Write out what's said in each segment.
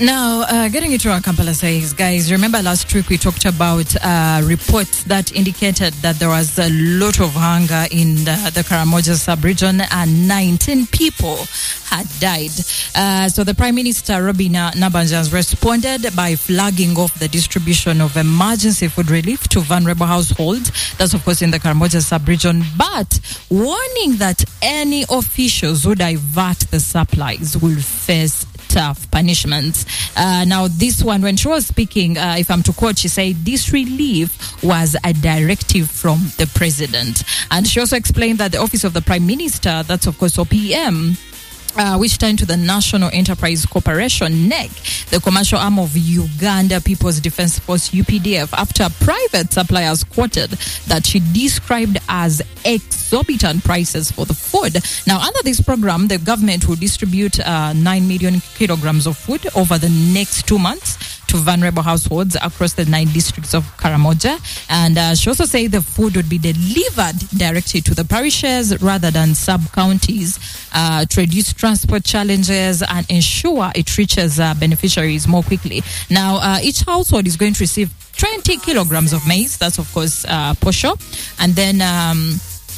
Now, getting into our Kampala says, guys, remember last week we talked about reports that indicated that there was a lot of hunger in the Karamoja sub-region and 19 people had died. So the Prime Minister, Robin Nabbanja, has responded by flagging off the distribution of emergency food relief to vulnerable households. That's, of course, in the Karamoja sub-region, but warning that any officials who divert the supplies will face tough punishments. Now, this one, when she was speaking, if I'm to quote, she said this relief was a directive from the president. And she also explained that the Office of the Prime Minister, that's of course OPM, which turned to the National Enterprise Corporation, NEC, the commercial arm of Uganda People's Defense Force, UPDF, after private suppliers quoted that she described as exorbitant prices for the food. Now, under this program, the government will distribute 9 million kilograms of food over the next 2 months to vulnerable households across the 9 districts of Karamoja. And she also said the food would be delivered directly to the parishes rather than sub-counties to reduce transport challenges and ensure it reaches beneficiaries more quickly. Now, each household is going to receive 20 kilograms of maize. That's, of course, posho. And then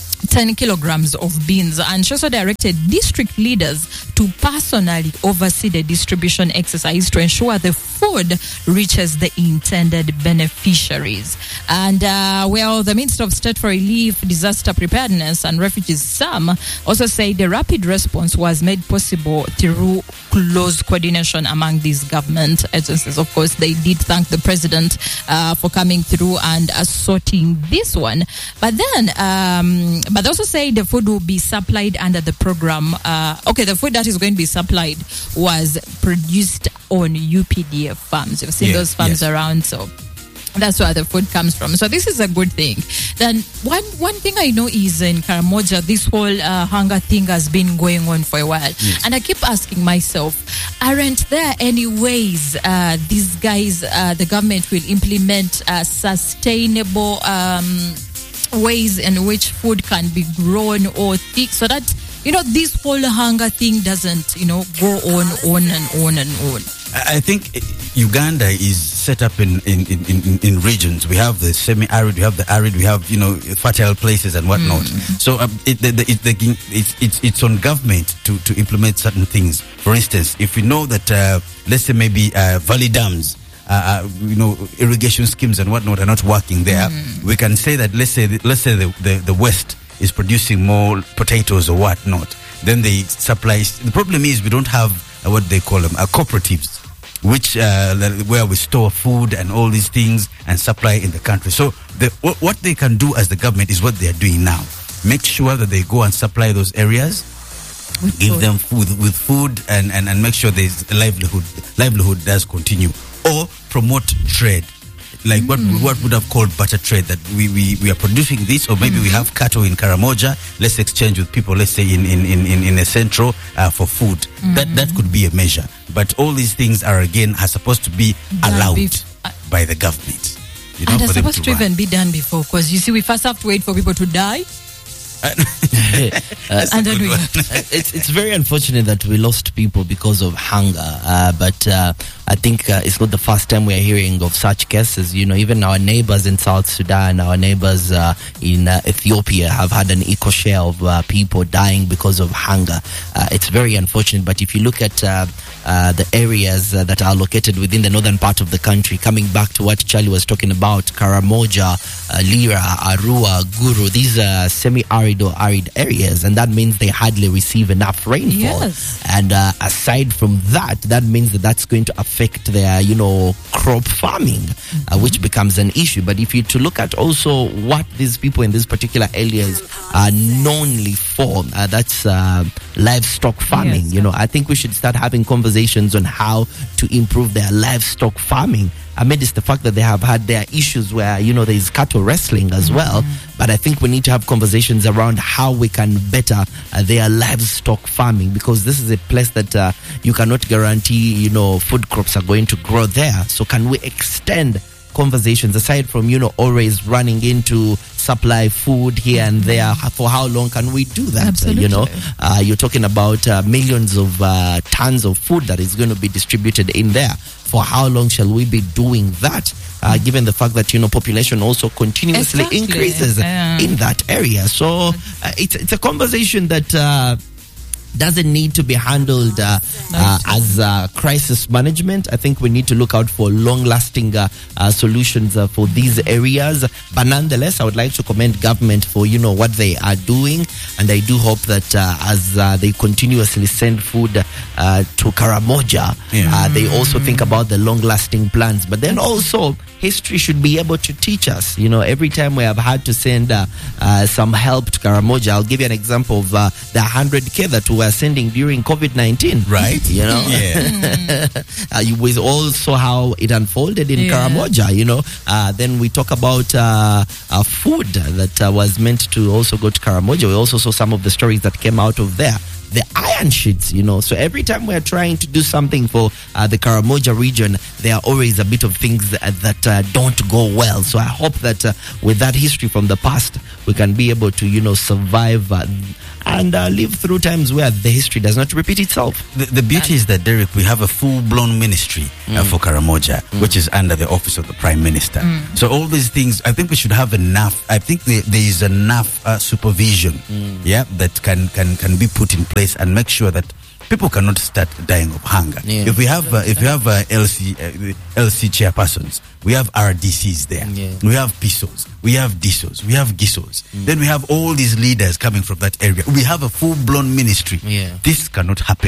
10 kilograms of beans. And she also directed district leaders to personally oversee the distribution exercise to ensure the food reaches the intended beneficiaries. And the Minister of State for Relief, Disaster Preparedness and Refugees, SAM, also said the rapid response was made possible through close coordination among these government agencies. Of course, they did thank the president for coming through and sorting this one. But then, but they also say the food will be supplied under the program. The food that is going to be supplied was produced on UPDF farms. You've seen those farms around, so that's where the food comes from. So this is a good thing. Then one thing I know is in Karamoja, this whole hunger thing has been going on for a while. Yes. And I keep asking myself, aren't there any ways these guys, the government will implement sustainable ways in which food can be grown or thick so that, this whole hunger thing doesn't, go on and on and on? I think Uganda is set up in regions. We have the semi-arid, we have the arid, we have fertile places and whatnot. So it's on government to implement certain things. For instance, if we know that let's say maybe valley dams, irrigation schemes and whatnot are not working there, we can say that let's say the West is producing more potatoes or whatnot. Then they supply. The problem is we don't have what they call them cooperatives, which where we store food and all these things and supply in the country. So what they can do as the government is what they are doing now. Make sure that they go and supply those areas, give them food with food, and make sure there's livelihood does continue, or promote trade. Like what would have called barter trade, that we are producing this, or maybe we have cattle in Karamoja, let's exchange with people, let's say in a central for food. That could be a measure. But all these things are supposed to be allowed by the government. And they're supposed to even be done before, because you see, we first have to wait for people to die. And then it's very unfortunate that we lost people because of hunger, but I think it's not the first time we are hearing of such cases. Even our neighbors in South Sudan, our neighbors in Ethiopia have had an equal share of people dying because of hunger. It's very unfortunate, but if you look at the areas that are located within the northern part of the country, coming back to what Charlie was talking about, Karamoja, Lira, Arua, Guru, these are semi-arid or arid areas, and that means they hardly receive enough rainfall. Yes. And aside from that means that's going to affect their, crop farming, which becomes an issue. But if you to look at also what these people in these particular areas are knownly for, that's livestock farming. Yes. I think we should start having conversations on how to improve their livestock farming, amidst the fact that they have had their issues where, there's cattle wrestling as well. But I think we need to have conversations around how we can better their livestock farming, because this is a place that you cannot guarantee, food crops are going to grow there. So can we extend conversations, aside from, always running into supply food here and there, for how long can we do that? Absolutely. You're talking about millions of tons of food that is going to be distributed in there. For how long shall we be doing that? Given the fact that, population also continuously increases in that area. So it's a conversation that doesn't need to be handled as crisis management. I think we need to look out for long-lasting solutions for these areas. But nonetheless, I would like to commend government for, what they are doing. And I do hope that as they continuously send food to Karamoja, they also think about the long-lasting plans. But then also, history should be able to teach us. Every time we have had to send some help to Karamoja, I'll give you an example of the 100K that we were sending during COVID-19. Right. With also how it unfolded in Karamoja, then we talk about food that was meant to also go to Karamoja. We also saw some of the stories that came out of there. The iron sheets, so every time we're trying to do something for the Karamoja region, there are always a bit of things that don't go well. So I hope that with that history from the past, we can be able to, survive and live through times where the history does not repeat itself. The beauty is that, Derek, we have a full-blown ministry for Karamoja, which is under the office of the Prime Minister. So all these things, I think we should have enough. I think there is enough supervision, that can be put in place and make sure that people cannot start dying of hunger. If we have LC chairpersons, we have RDCs there. We have PISOs, we have DISOs, we have GISOs. Then we have all these leaders coming from that area. We have a full-blown ministry. This cannot happen.